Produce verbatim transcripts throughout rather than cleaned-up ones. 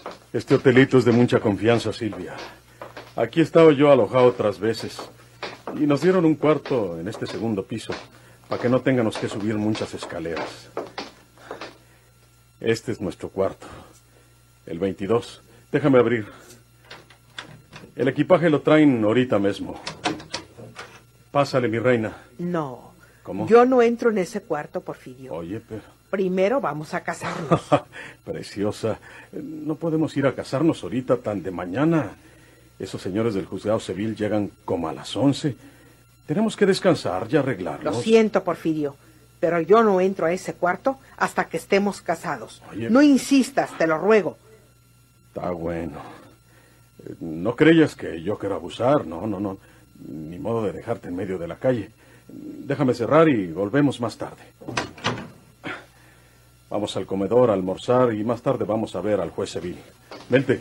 Este hotelito es de mucha confianza, Silvia. Aquí he estado yo alojado otras veces. Y nos dieron un cuarto en este segundo piso, para que no tengamos que subir muchas escaleras. Este es nuestro cuarto. El veintidós. Déjame abrir. El equipaje lo traen ahorita mismo. Pásale, mi reina. No. ¿Cómo? Yo no entro en ese cuarto, Porfirio. Oye, pero... Primero vamos a casarnos. Preciosa. No podemos ir a casarnos ahorita tan de mañana. Esos señores del juzgado civil llegan como a las once. Tenemos que descansar y arreglarnos. Lo siento, Porfirio, pero yo no entro a ese cuarto hasta que estemos casados. Oye, no insistas, te lo ruego. Está bueno. No creas que yo quiero abusar, no, no, no. Ni modo de dejarte en medio de la calle. Déjame cerrar y volvemos más tarde. Vamos al comedor a almorzar y más tarde vamos a ver al juez civil. Vente.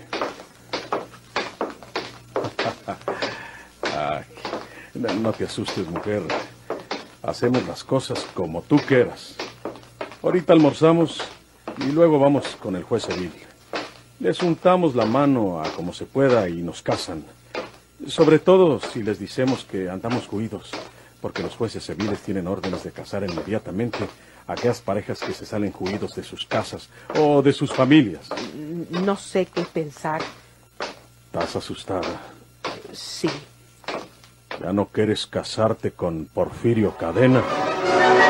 Ay, no te asustes, mujer. Hacemos las cosas como tú quieras. Ahorita almorzamos y luego vamos con el juez civil. Les untamos la mano a como se pueda y nos casan. Sobre todo si les decimos que andamos huidos, porque los jueces civiles tienen órdenes de casar inmediatamente a aquellas parejas que se salen huidos de sus casas o de sus familias. No sé qué pensar. ¿Estás asustada? Sí. ¿Ya no quieres casarte con Porfirio Cadena?